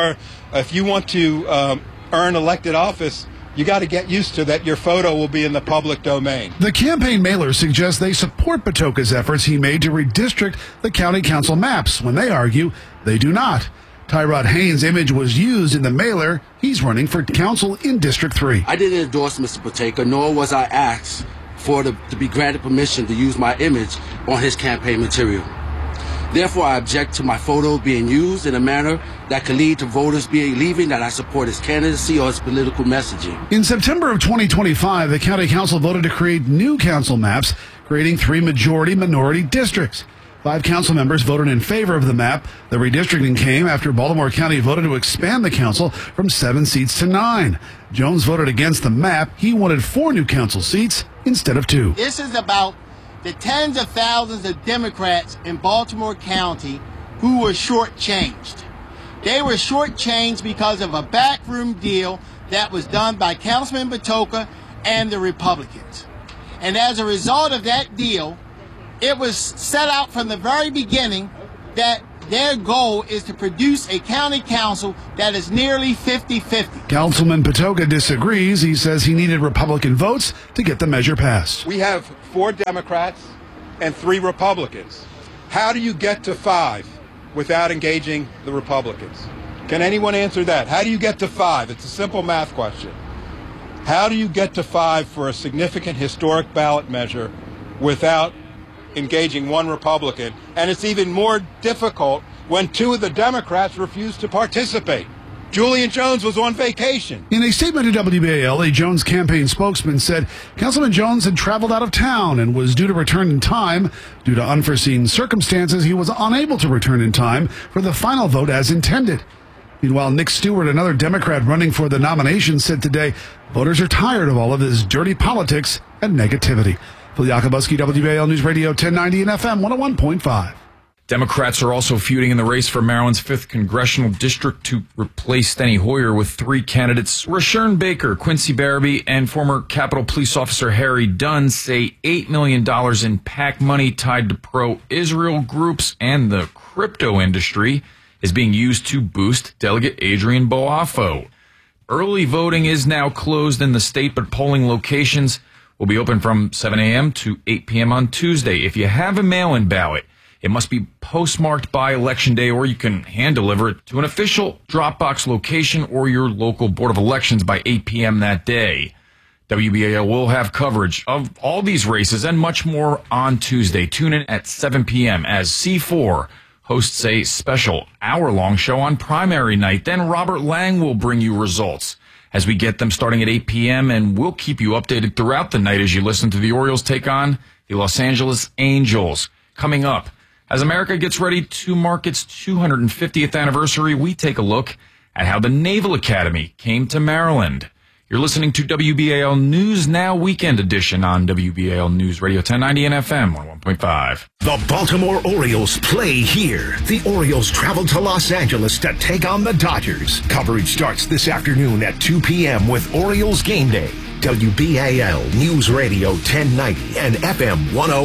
want to earn elected office, you got to get used to that your photo will be in the public domain.
The campaign mailer suggests they support Patoka's efforts he made to redistrict the county council maps when they argue they do not. Tyrod Haynes' image was used in the mailer. He's running for council in District 3.
I didn't endorse Mr. Patoka, nor was I asked to be granted permission to use my image on his campaign material. Therefore, I object to my photo being used in a manner that could lead to voters believing that I support his candidacy or his political messaging.
In September of 2025, the county council voted to create new council maps, creating 3 majority-minority districts. 5 council members voted in favor of the map. The redistricting came after Baltimore County voted to expand the council from 7 seats to 9. Jones voted against the map. He wanted 4 new council seats instead of 2.
This is about the tens of thousands of Democrats in Baltimore County who were shortchanged. They were shortchanged because of a backroom deal that was done by Councilman Patoka and the Republicans. And as a result of that deal, it was set out from the very beginning that their goal is to produce a county council that is nearly 50-50.
Councilman Patoka disagrees. He says he needed Republican votes to get the measure passed.
We have 4 Democrats and 3 Republicans. How do you get to 5 without engaging the Republicans? Can anyone answer that? How do you get to 5? It's a simple math question. How do you get to 5 for a significant historic ballot measure without engaging 1 Republican? And it's even more difficult when 2 of the Democrats refuse to participate. Julian Jones was on vacation.
In a statement to WBAL, a Jones campaign spokesman said Councilman Jones had traveled out of town and was due to return in time. Due to unforeseen circumstances, he was unable to return in time for the final vote as intended. Meanwhile, Nick Stewart, another Democrat running for the nomination, said today voters are tired of all of this dirty politics and negativity. Phil Yakubuski, WBAL News Radio 1090 and FM 101.5.
Democrats are also feuding in the race for Maryland's 5th congressional district to replace Steny Hoyer with 3 candidates. Rashern Baker, Quincy Barabee, and former Capitol Police Officer Harry Dunn say $8 million in PAC money tied to pro-Israel groups and the crypto industry is being used to boost Delegate Adrian Boafo. Early voting is now closed in the state, but polling locations will be open from 7 a.m. to 8 p.m. on Tuesday. If you have a mail-in ballot, it must be postmarked by Election Day, or you can hand-deliver it to an official Dropbox location or your local Board of Elections by 8 p.m. that day. WBAL will have coverage of all these races and much more on Tuesday. Tune in at 7 p.m. as C4 hosts a special hour-long show on primary night. Then Robert Lang will bring you results as we get them starting at 8 p.m., and we'll keep you updated throughout the night as you listen to the Orioles take on the Los Angeles Angels. Coming up, as America gets ready to mark its 250th anniversary, we take a look at how the Naval Academy came to Maryland. You're listening to WBAL News Now Weekend Edition on WBAL News Radio 1090 and FM 101.5.
The Baltimore Orioles play here. The Orioles travel to Los Angeles to take on the Dodgers. Coverage starts this afternoon at 2 p.m. with Orioles Game Day. WBAL News Radio 1090 and FM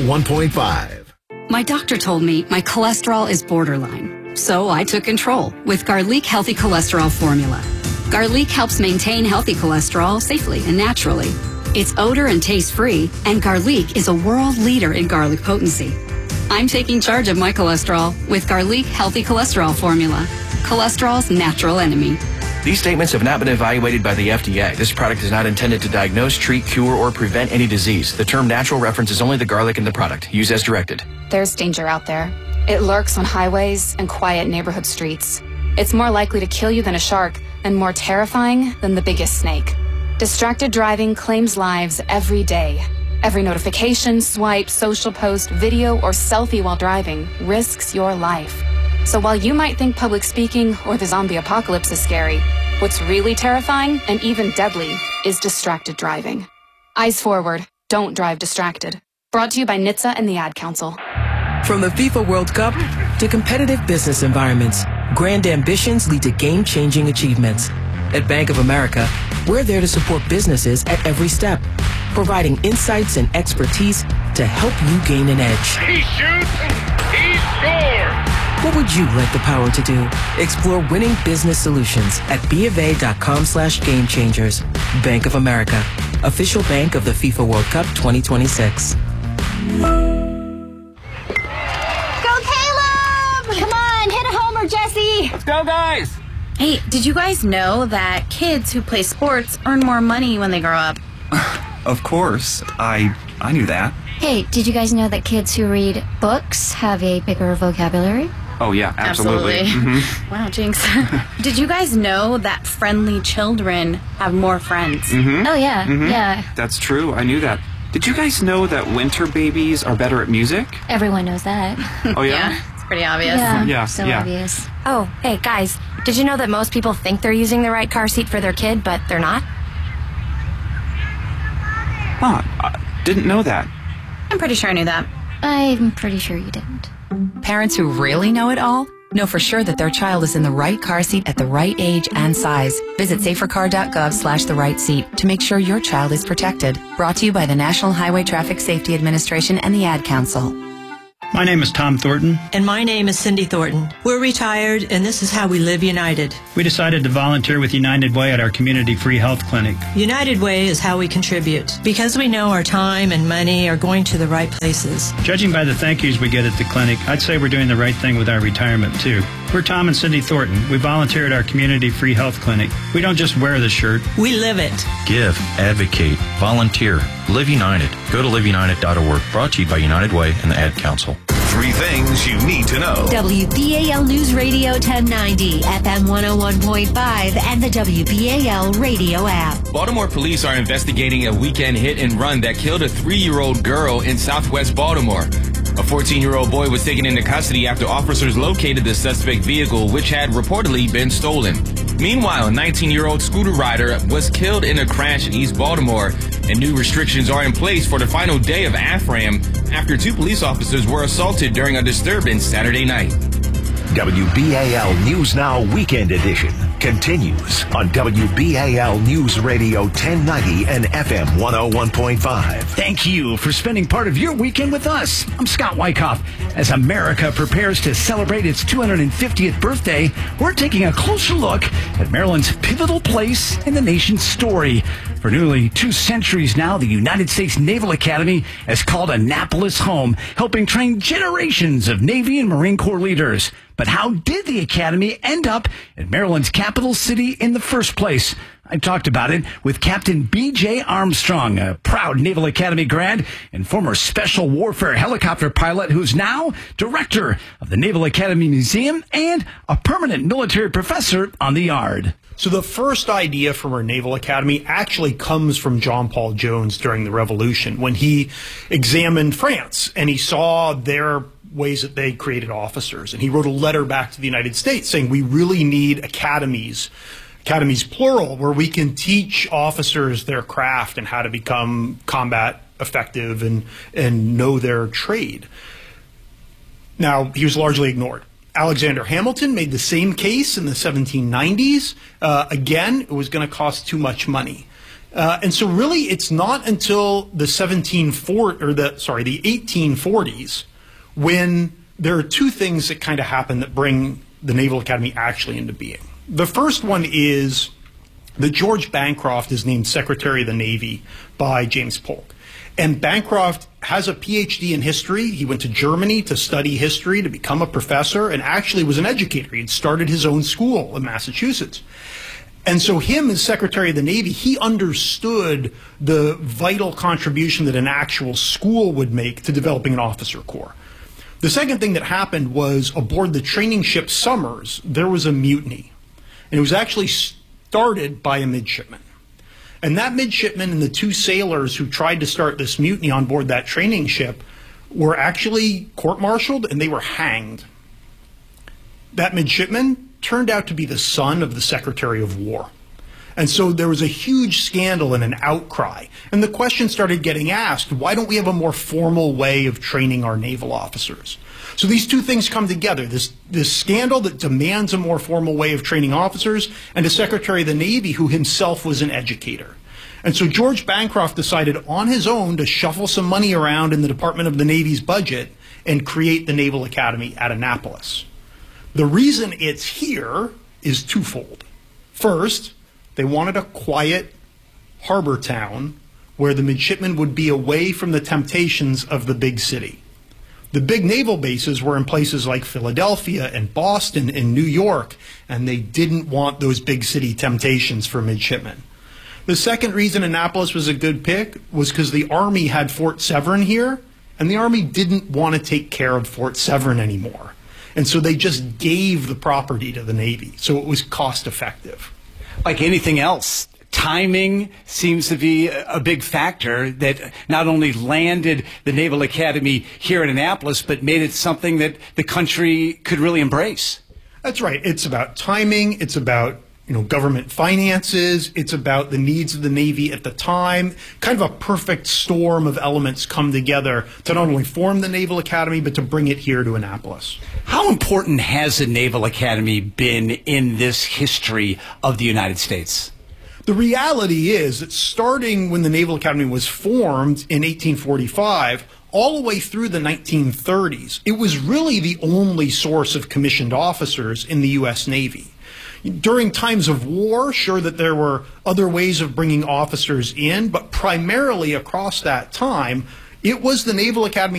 101.5.
My doctor told me my cholesterol is borderline, so I took control with Garlic Healthy Cholesterol Formula. Garlic helps maintain healthy cholesterol safely and naturally. It's odor and taste-free, and Garlic is a world leader in garlic potency. I'm taking charge of my cholesterol with Garlic Healthy Cholesterol Formula, cholesterol's natural enemy.
These statements have not been evaluated by the FDA. This product is not intended to diagnose, treat, cure, or prevent any disease. The term natural references only the garlic in the product. Use as directed.
There's danger out there. It lurks on highways and quiet neighborhood streets. It's more likely to kill you than a shark, and more terrifying than the biggest snake. Distracted driving claims lives every day. Every notification, swipe, social post, video, or selfie while driving risks your life. So while you might think public speaking or the zombie apocalypse is scary, what's really terrifying and even deadly is distracted driving. Eyes forward, don't drive distracted. Brought to you by NHTSA and the Ad Council.
From the FIFA World Cup to competitive business environments, grand ambitions lead to game-changing achievements.
At Bank of America, we're there to support businesses at every step, providing insights and expertise to help you gain an edge.
He shoots, he scores!
What would you like the power to do? Explore winning business solutions at BofA.com/gamechangers. Bank of America, official bank of the FIFA World Cup 2026.
Go Caleb! Come on, hit a homer, Jesse!
Let's go, guys!
Hey, did you guys know that kids who play sports earn more money when they grow up?
Of course. I knew that.
Hey, did you guys know that kids who read books have a bigger vocabulary?
Oh, yeah, absolutely. Mm-hmm.
Wow, Jinx. Did you guys know that friendly children have more friends?
Mm-hmm.
Oh, yeah,
Mm-hmm.
yeah.
That's true. I knew that. Did you guys know that winter babies are better at music?
Everyone knows that.
Oh, yeah?
It's pretty obvious.
Yeah,
so
yeah.
obvious.
Oh, hey, guys, did you know that most people think they're using the right car seat for their kid, but they're not?
Huh, didn't know that.
I'm pretty sure I knew that. I'm pretty sure you didn't.
Parents who really know it all know for sure that their child is in the right car seat at the right age and size. Visit safercar.gov/the-right-seat to make sure your child is protected. Brought to you by the National Highway Traffic Safety Administration and the Ad Council.
My name is Tom Thornton.
And my name is Cindy Thornton. We're retired, and this is how we live United.
We decided to volunteer with United Way at our community free health clinic.
United Way is how we contribute, because we know our time and money are going to the right places.
Judging by the thank yous we get at the clinic, I'd say we're doing the right thing with our retirement, too. We're Tom and Cindy Thornton. We volunteer at our community free health clinic. We don't just wear the shirt.
We live it.
Give, advocate, volunteer. Live United. Go to liveunited.org. Brought to you by United Way and the Ad Council.
3 things you need to know.
WBAL News Radio 1090, FM 101.5, and the WBAL radio app.
Baltimore police are investigating a weekend hit and run that killed a 3-year-old girl in southwest Baltimore. A 14-year-old boy was taken into custody after officers located the suspect vehicle, which had reportedly been stolen. Meanwhile, a 19-year-old scooter rider was killed in a crash in East Baltimore, and new restrictions are in place for the final day of AFRAM after 2 police officers were assaulted during a disturbance Saturday night.
WBAL News Now Weekend Edition continues on WBAL News Radio 1090 and FM 101.5.
Thank you for spending part of your weekend with us. I'm Scott Wyckoff. As America prepares to celebrate its 250th birthday, we're taking a closer look at Maryland's pivotal place in the nation's story. For nearly 2 centuries now, the United States Naval Academy has called Annapolis home, helping train generations of Navy and Marine Corps leaders. But how did the Academy end up in Maryland's capital city in the first place? I talked about it with Captain B.J. Armstrong, a proud Naval Academy grad and former special warfare helicopter pilot who's now director of the Naval Academy Museum and a permanent military professor on the Yard.
So the first idea from our Naval Academy actually comes from John Paul Jones during the Revolution, when he examined France and he saw their ways that they created officers. And he wrote a letter back to the United States saying, we really need academies plural, where we can teach officers their craft and how to become combat effective and know their trade. Now, he was largely ignored. Alexander Hamilton made the same case in the 1790s. Again, it was going to cost too much money. And so really, it's not until the 1840s when there are 2 things that kind of happen that bring the Naval Academy actually into being. The first one is that George Bancroft is named Secretary of the Navy by James Polk. And Bancroft has a PhD in history. He went to Germany to study history, to become a professor, and actually was an educator. He had started his own school in Massachusetts. And so him as Secretary of the Navy, he understood the vital contribution that an actual school would make to developing an officer corps. The second thing that happened was aboard the training ship Somers, there was a mutiny. And it was actually started by a midshipman. And that midshipman and the 2 sailors who tried to start this mutiny on board that training ship were actually court-martialed and they were hanged. That midshipman turned out to be the son of the Secretary of War. And so there was a huge scandal and an outcry. And the question started getting asked, why don't we have a more formal way of training our naval officers? So these two things come together, this scandal that demands a more formal way of training officers, and a Secretary of the Navy who himself was an educator. And so George Bancroft decided on his own to shuffle some money around in the Department of the Navy's budget and create the Naval Academy at Annapolis. The reason it's here is twofold. First, they wanted a quiet harbor town where the midshipmen would be away from the temptations of the big city. The big naval bases were in places like Philadelphia and Boston and New York, and they didn't want those big city temptations for midshipmen. The second reason Annapolis was a good pick was because the Army had Fort Severn here, and the Army didn't want to take care of Fort Severn anymore. And so they just gave the property to the Navy, so it was cost effective.
Like anything else, timing seems to be a big factor that not only landed the Naval Academy here in Annapolis, but made it something that the country could really embrace.
That's right. It's about timing. It's about government finances. It's about the needs of the Navy at the time. Kind of a perfect storm of elements come together to not only form the Naval Academy, but to bring it here to Annapolis.
How important has the Naval Academy been in this history of the United States?
The reality is that starting when the Naval Academy was formed in 1845, all the way through the 1930s, it was really the only source of commissioned officers in the U.S. Navy. During times of war, sure that there were other ways of bringing officers in, but primarily across that time, it was the Naval Academy